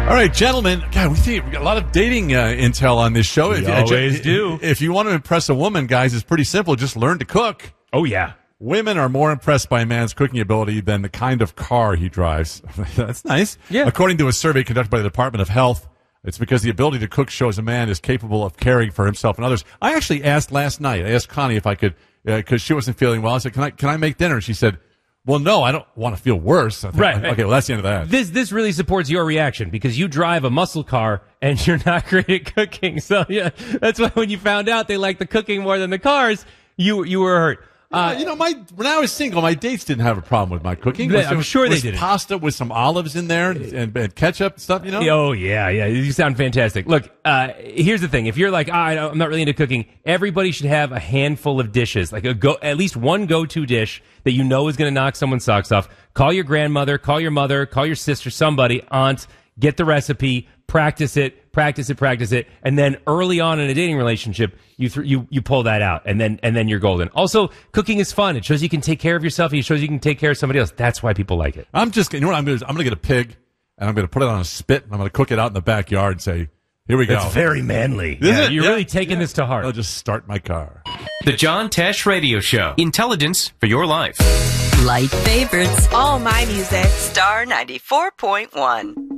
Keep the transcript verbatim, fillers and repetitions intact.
All right, gentlemen. God, we think we got a lot of dating uh, intel on this show. We if, always if, do. If you want to impress a woman, guys, it's pretty simple. Just learn to cook. Oh, yeah. Women are more impressed by a man's cooking ability than the kind of car he drives. That's nice. Yeah. According to a survey conducted by the Department of Health, it's because the ability to cook shows a man is capable of caring for himself and others. I actually asked last night, I asked Connie if I could, because uh, she wasn't feeling well. I said, can I, can I make dinner? And she said, well, no, I don't want to feel worse. I thought, Right. Okay, well, that's the end of that. This this really supports your reaction because you drive a muscle car and you're not great at cooking. So, yeah, that's why when you found out they like the cooking more than the cars, you you were hurt. Uh, you know, my when I was single, my dates didn't have a problem with my cooking. They- Was- I'm was- sure they was didn't. Pasta with some olives in there and, and, and ketchup and stuff, you know? Oh, yeah, yeah. You sound fantastic. Look, uh, here's the thing. If you're like, ah, I don't- I'm not really into cooking, everybody should have a handful of dishes, like a go, at least one go-to dish that you know is going to knock someone's socks off. Call your grandmother, call your mother, call your sister, somebody, aunt, get the recipe, practice it, practice it, practice it, and then early on in a dating relationship, you th- you you pull that out, and then and then you're golden. Also, cooking is fun. It shows you can take care of yourself. It shows you can take care of somebody else. That's why people like it. I'm just, you know what I'm going to do? I'm going to get a pig, and I'm going to put it on a spit, and I'm going to cook it out in the backyard and say, here we go. It's very manly. Is Yeah, it? you're Yeah. really taking this to heart. I'll just start my car. The John Tesh Radio Show. Intelligence for your life. Light favorites. All my music. Star ninety-four point one.